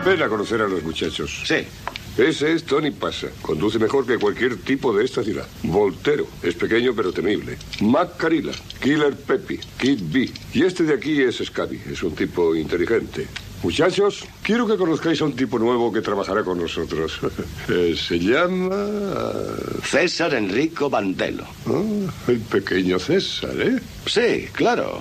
pena conocer a los muchachos. Sí. Ese es Tony Pasa. Conduce mejor que cualquier tipo de esta ciudad. Voltero. Es pequeño pero temible. Mac Carilla. Killer Peppy. Kid B. Y este de aquí es Scabby. Es un tipo inteligente. Muchachos, quiero que conozcáis a un tipo nuevo que trabajará con nosotros. Se llama... César Enrico Bandelo. El pequeño César, ¿eh? Sí, claro.